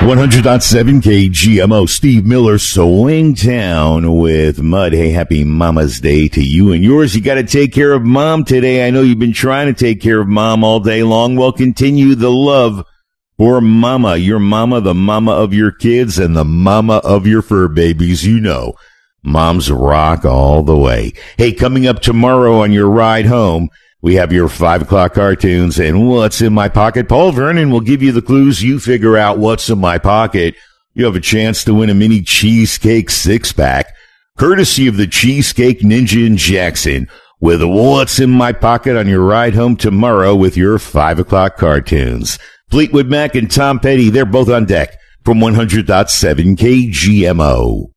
100.7 KGMO, Steve Miller, Swingtown with Mud. Hey, happy Mama's Day to you and yours. You got to take care of Mom today. I know you've been trying to take care of Mom all day long. Well, continue the love for Mama, your mama, the mama of your kids, and the mama of your fur babies. You know, moms rock all the way. Hey, coming up tomorrow on your ride home, we have your 5 o'clock cartoons and What's in My Pocket. Paul Vernon will give you the clues. You figure out what's in my pocket. You have a chance to win a mini cheesecake 6-pack, courtesy of the Cheesecake Ninja in Jackson, with What's in My Pocket on your ride home tomorrow with your 5 o'clock cartoons. Fleetwood Mac and Tom Petty, they're both on deck from 100.7 KGMO.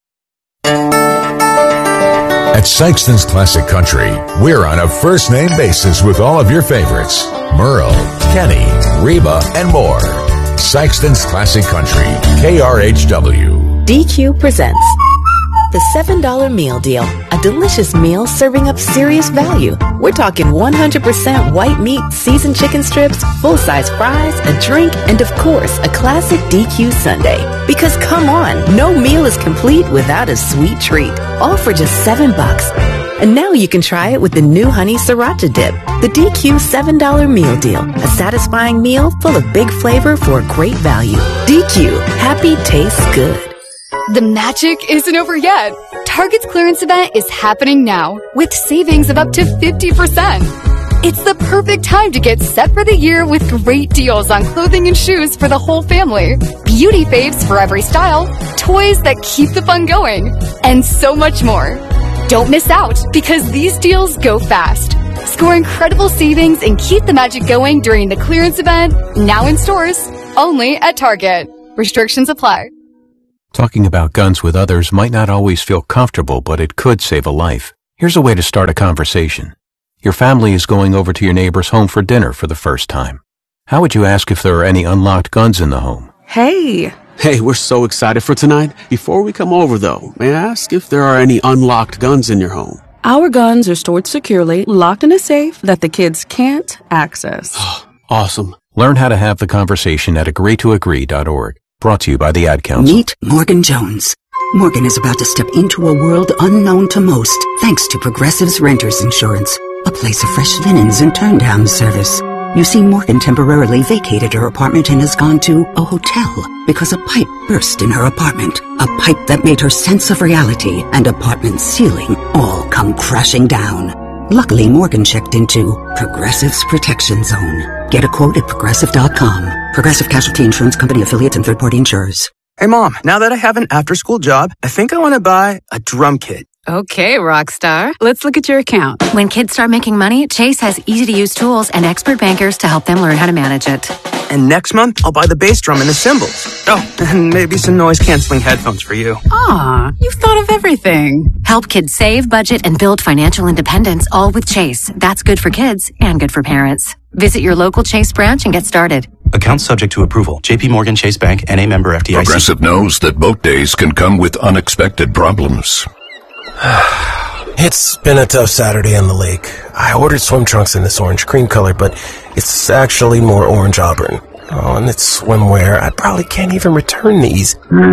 At Sykeston's Classic Country, we're on a first-name basis with all of your favorites. Merle, Kenny, Reba, and more. Sykeston's Classic Country, KRHW. DQ presents the $7 meal deal. A delicious meal serving up serious value. We're talking 100% white meat, seasoned chicken strips, full-size fries, a drink, and of course, a classic DQ sundae. Because come on, no meal is complete without a sweet treat. All for just $7. And now you can try it with the new Honey Sriracha Dip. The DQ $7 meal deal. A satisfying meal full of big flavor for a great value. DQ. Happy tastes good. The magic isn't over yet. Target's clearance event is happening now with savings of up to 50%. It's the perfect time to get set for the year with great deals on clothing and shoes for the whole family, beauty faves for every style, toys that keep the fun going, and so much more. Don't miss out because these deals go fast. Score incredible savings and keep the magic going during the clearance event, now in stores, only at Target. Restrictions apply. Talking about guns with others might not always feel comfortable, but it could save a life. Here's a way to start a conversation. Your family is going over to your neighbor's home for dinner for the first time. How would you ask if there are any unlocked guns in the home? Hey, we're so excited for tonight. Before we come over, though, may I ask if there are any unlocked guns in your home? Our guns are stored securely, locked in a safe that the kids can't access. Awesome. Learn how to have the conversation at agreetoagree.org. Brought to you by the Ad Council. Meet Morgan Jones. Morgan is about to step into a world unknown to most, thanks to Progressive's Renters Insurance, a place of fresh linens and turn-down service. You see, Morgan temporarily vacated her apartment and has gone to a hotel because a pipe burst in her apartment. A pipe that made her sense of reality and apartment ceiling all come crashing down. Luckily, Morgan checked into Progressive's Protection Zone. Get a quote at Progressive.com. Progressive Casualty Insurance Company affiliates and third-party insurers. Hey, Mom, now that I have an after-school job, I think I want to buy a drum kit. Okay, Rockstar. Let's look at your account. When kids start making money, Chase has easy-to-use tools and expert bankers to help them learn how to manage it. And next month, I'll buy the bass drum and the cymbals. Oh, and maybe some noise-canceling headphones for you. Aw, you've thought of everything. Help kids save, budget, and build financial independence, all with Chase. That's good for kids and good for parents. Visit your local Chase branch and get started. Account subject to approval. J.P. Morgan Chase Bank, N.A. member FDIC. Progressive knows that boat days can come with unexpected problems. It's been a tough Saturday on the lake. I ordered swim trunks in this orange cream color, but it's actually more orange auburn. Oh, and it's swimwear. I probably can't even return these.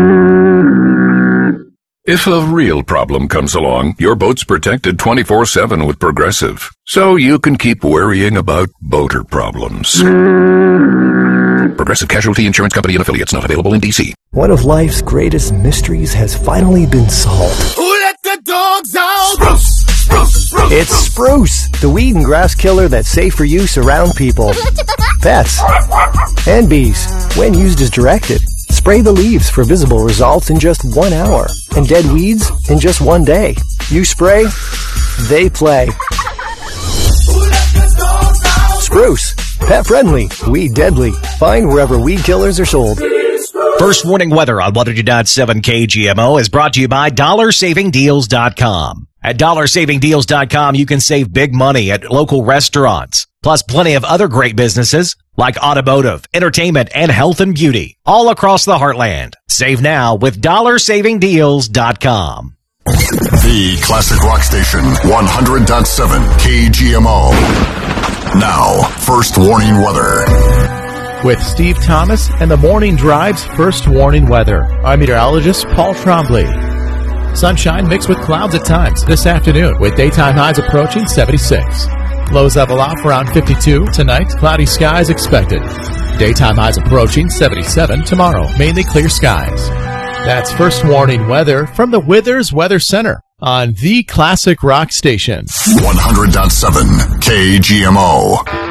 If a real problem comes along, your boat's protected 24/7 with Progressive, so you can keep worrying about boater problems. Progressive Casualty Insurance Company and affiliates, not available in D.C. One of life's greatest mysteries has finally been solved. Who let the dogs out? Spruce! It's Spruce, the weed and grass killer that's safe for use around people, pets, and bees, when used as directed. Spray the leaves for visible results in just 1 hour, and dead weeds in just 1 day. You spray, they play. Spruce, pet friendly, weed deadly. Find wherever weed killers are sold. First warning weather on 100.7 KGMO is brought to you by DollarSavingDeals.com. At DollarSavingDeals.com, you can save big money at local restaurants, plus plenty of other great businesses like automotive, entertainment, and health and beauty all across the heartland. Save now with DollarSavingDeals.com. The classic rock station, 100.7 KGMO. Now, first warning weather. with Steve Thomas and the Morning Drive's first warning weather. I'm meteorologist Paul Trombley. Sunshine mixed with clouds at times this afternoon, with daytime highs approaching 76. Lows level off around 52 tonight. Cloudy skies expected. Daytime highs approaching 77 tomorrow. Mainly clear skies. That's first warning weather from the Withers Weather Center on the Classic Rock Station. 100.7 KGMO.